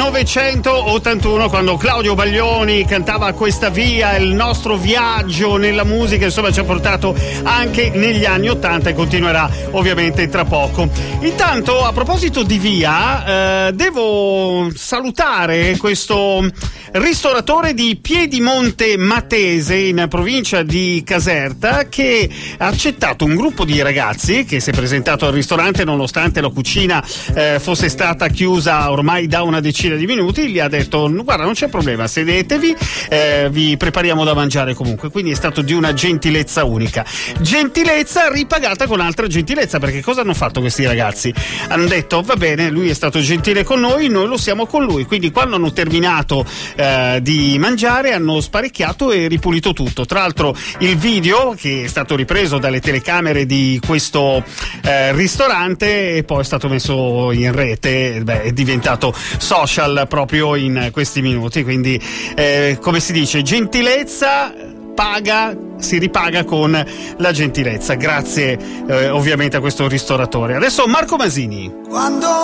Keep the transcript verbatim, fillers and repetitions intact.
millenovecentottantuno, quando Claudio Baglioni cantava Questa via, il nostro viaggio nella musica, insomma, ci ha portato anche negli anni ottanta e continuerà ovviamente tra poco. Intanto, a proposito di via, eh, devo salutare questo ristoratore di Piedimonte Matese in provincia di Caserta, che ha accettato un gruppo di ragazzi che si è presentato al ristorante nonostante la cucina eh, fosse stata chiusa ormai da una decina di minuti. Gli ha detto: guarda, non c'è problema, sedetevi, eh, vi prepariamo da mangiare comunque. Quindi è stato di una gentilezza unica, gentilezza ripagata con altra gentilezza, perché cosa hanno fatto questi ragazzi? Hanno detto: va bene, lui è stato gentile con noi, noi lo siamo con lui. Quindi quando hanno terminato eh, di mangiare hanno sparecchiato e ripulito tutto. Tra l'altro il video, che è stato ripreso dalle telecamere di questo eh, ristorante e poi è stato messo in rete, beh, è diventato social proprio in questi minuti. Quindi eh, come si dice, gentilezza paga, si ripaga con la gentilezza. Grazie eh, ovviamente a questo ristoratore. Adesso Marco Masini. Quando